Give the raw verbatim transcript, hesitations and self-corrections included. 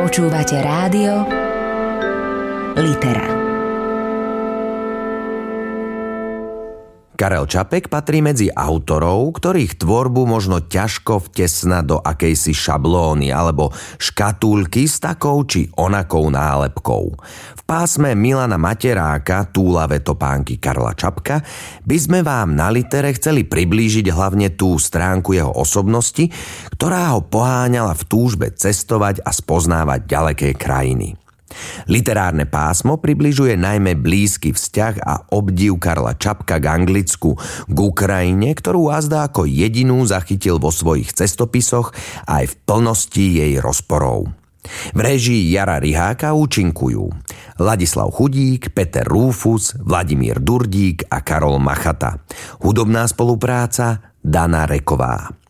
Počúvate rádio Litera. Karel Čapek patrí medzi autorov, ktorých tvorbu možno ťažko vtesnať do akejsi šablóny alebo škatúlky s takou či onakou nálepkou. V pásme Milana Materáka, Túlavé topánky Karla Čapka, by sme vám na Litere chceli priblížiť hlavne tú stránku jeho osobnosti, ktorá ho poháňala v túžbe cestovať a spoznávať ďaleké krajiny. Literárne pásmo približuje najmä blízky vzťah a obdiv Karla Čapka k Anglicku, k Ukrajine, ktorú azda ako jedinú zachytil vo svojich cestopisoch aj v plnosti jej rozporov. V réžii Jara Riháka účinkujú Ladislav Chudík, Peter Rúfus, Vladimír Durdík a Karol Machata. Hudobná spolupráca Dana Reková.